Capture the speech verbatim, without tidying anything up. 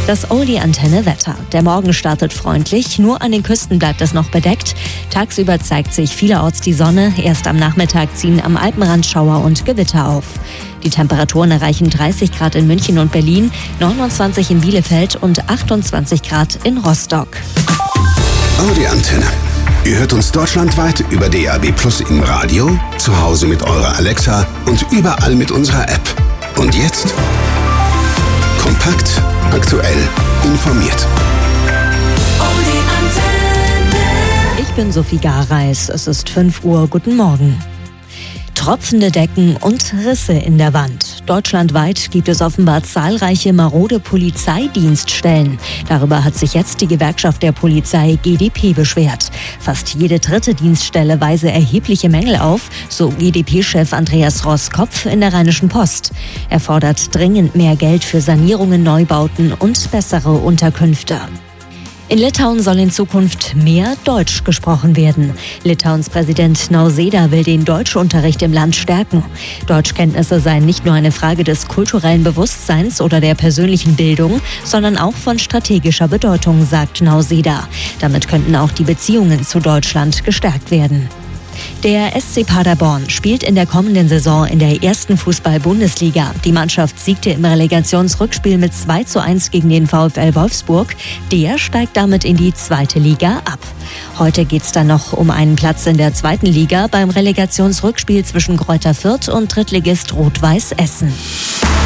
Das Oldie-Antenne-Wetter. Der Morgen startet freundlich, nur an den Küsten bleibt es noch bedeckt. Tagsüber zeigt sich vielerorts die Sonne, erst am Nachmittag ziehen am Alpenrand Schauer und Gewitter auf. Die Temperaturen erreichen dreißig Grad in München und Berlin, neunundzwanzig in Bielefeld und achtundzwanzig Grad in Rostock. Audi-Antenne. Ihr hört uns deutschlandweit über D A B Plus im Radio, zu Hause mit eurer Alexa und überall mit unserer App. Und jetzt kompakt, aktuell, informiert. Ich bin Sophie Gareis, es ist fünf Uhr, guten Morgen. Tropfende Decken und Risse in der Wand. Deutschlandweit gibt es offenbar zahlreiche marode Polizeidienststellen. Darüber hat sich jetzt die Gewerkschaft der Polizei G d P beschwert. Fast jede dritte Dienststelle weise erhebliche Mängel auf, so G d P-Chef Andreas Ross-Kopf in der Rheinischen Post. Er fordert dringend mehr Geld für Sanierungen, Neubauten und bessere Unterkünfte. In Litauen soll in Zukunft mehr Deutsch gesprochen werden. Litauens Präsident Nausėda will den Deutschunterricht im Land stärken. Deutschkenntnisse seien nicht nur eine Frage des kulturellen Bewusstseins oder der persönlichen Bildung, sondern auch von strategischer Bedeutung, sagt Nausėda. Damit könnten auch die Beziehungen zu Deutschland gestärkt werden. Der S C Paderborn spielt in der kommenden Saison in der ersten Fußball-Bundesliga. Die Mannschaft siegte im Relegationsrückspiel mit zwei zu eins gegen den VfL Wolfsburg. Der steigt damit in die zweite Liga ab. Heute geht es dann noch um einen Platz in der zweiten Liga beim Relegationsrückspiel zwischen Greuther Fürth und Drittligist Rot-Weiß Essen.